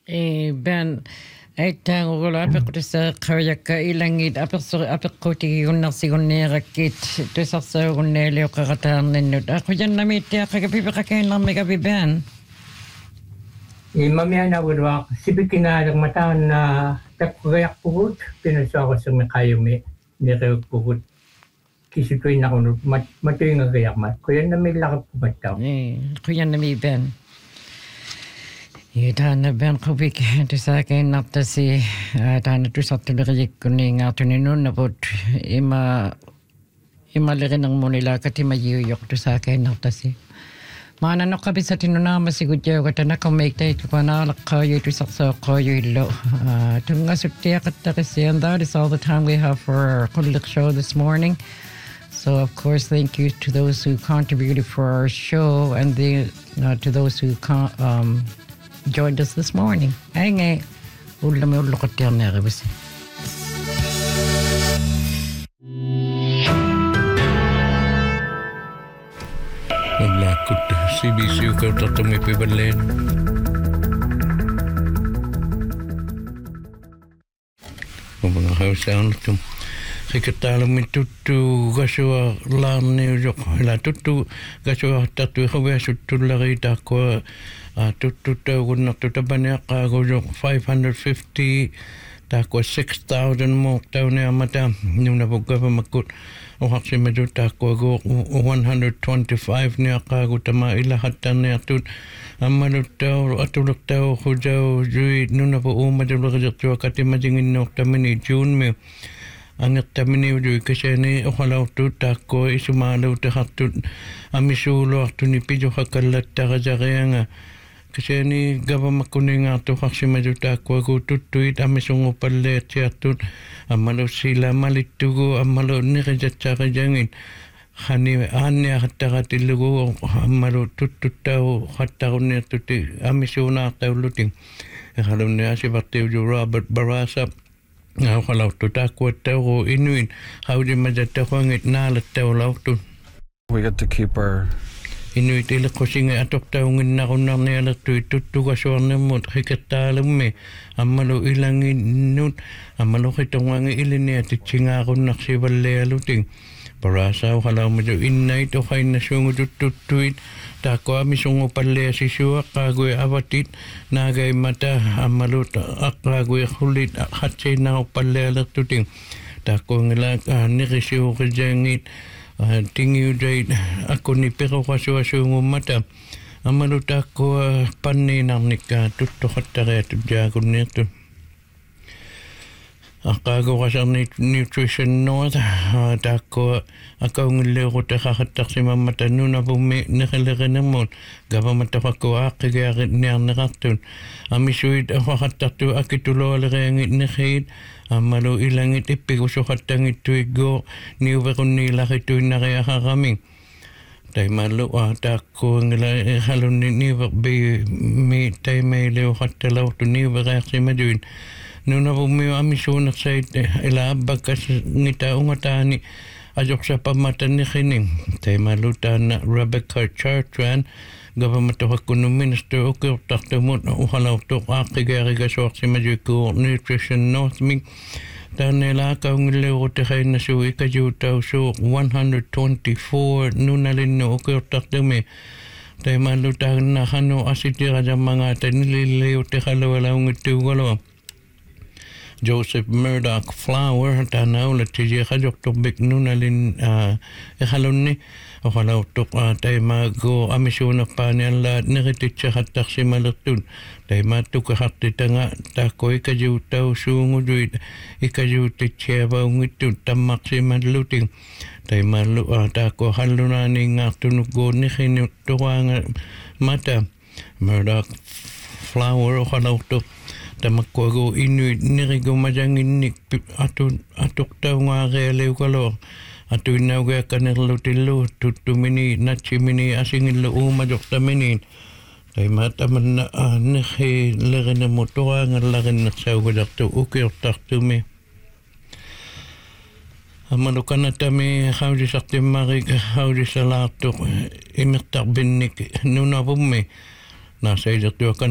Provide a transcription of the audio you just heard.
Ben aittaangulla apequtissa qaviakka ilangit apeqqutigiunnarsigunnierakkit tusarsagunneliuqaqataarninnut aqujannamiittiaqqaka pipeqakainnermika pipan Imamianawilwaq sipikinaalagmataan na taqquyaqpugut pinasuaqussumiqayumi niqiukpugut kisituinaqunut matuingagayaqmat quyannamillaqappumattau quyannami ben Taana ben qubik tusaqainnartasi taana tusartulerijikkunniingaartuninnunnaput imaliqinermunilaakatimajiuyuq tusaqainnartasi Maana noqqapisatinunaamasigut tusarsoqqaayuillu tungasuttiaqattaqissi and that is all the time we have for our Qulliq show this morning. So of course thank you to those who contributed for our show and to those who joined us this morning. Ainge ullami ulluqattiarneerivisi. Lakut CBC kau tatami pibalen. Mga hausan tum. Kikatala mituttu gasua laarni ujuk. La tuttu gasua tatu hawa suttulari takwa tuttu taugunna tutabaniaqa ujuk 550 takwa 6,000 mo taune amata nuna bugava makut. Ohaksimedu takwa go 125 ni akagu tama ila hatta ni atut amalutau atulutau hujau jui nuna po umadulagajatu katimajingin no tamini June me angat tamini jui kasani ohalau tu takwa isumalu tahatut amisulo atuni pijo hakalat tagajaganga Kasani gaba makuninga to haksimedu takwa go tutuit amisungu palle tiatut amalo sila malitugo amalo nirejatjarajangin hani anya hattaqatilugu amalo tuttutau hattarunni tutti amisuna taulutin halunni asivartiu Robert Barasa halau tutakwa tauro inuin haudi majattaqangit naalattaulautun We get to keep our Inuit ilaqqusinga atoqtaunginnaqunnarnialertui tuttugasuarnermut hikattaalumme ammalo ilanginnut ammalo qitongangi iliniatitsingaaqunnarsivallaialutin parasau halaumaju innait oqainnasuungututtuit taaqoamisungu palliasisuaqqaagui avatit naagaimata ammalut aqqaagui khullit hatsiinnaaqpallialertutin taaqoongila nirisiuqijangit tingiudait akuni peqoqasuasuungumata amalutakko panniinarnikka tuttoqattariatut jaakunniirtu aqaagoqasarni Nutrition North taakko akaungilleequtaqaqattarsimammata nunapummi neqaleqenermut gavamattaqakku aaqqigiaritniarneqartun amisuit aqaqattartu akituloaleriangit neqiit ammalu ilangit ippigusuqattangittuiggo niuvequnniilaqituinnariaqaqami taimalu taakkuangila halunni niuverbi mi taimailuqattalautu niuvereaqsimaduin nunavummiu amisuunersait ila abbakas ngita ungataani ajoqsapammataniqinin taimalu taana Rebecca Chartran Government Minister ukiortartumut uhalautuq aaqqigaarigasuarsimajuikku Nutrition North mi taanelaakaungilleeruteqainnasu ikajuutausuuq 124 nunalinnu ukiortartumi taimalu taannaqanu asitirajammangata nililliuteqalualaungittuugalua Joseph Murdoch Flower tanaula tijiqajoqturbik nunalin ehalunni oqalautuq taimago amisuunerpaaniallaat nerititseqattarsimalertut taimaattuqaqartitanga taakko ikajuutausuunguduit ikajuutitsiavaungittut tammaqsimallutin taimallu taakko hallunaaniingaartunukkuunniqinut tuqaanga mata Murdoch Flower oqalautuq tamakkuagu inuit nirigumajanginnik atuqtaungaarealiukalo atuinnaugiakkanerlutillu tuttumini natsimini asingillu uumajoqtamini taimatamanna neqi lerinermu tuqaangallarinnersaugulartu ukiortartumi amalukanatami haudisartimmarik haudisalaartuq imirtarbinnik nunavummi naasailertuakan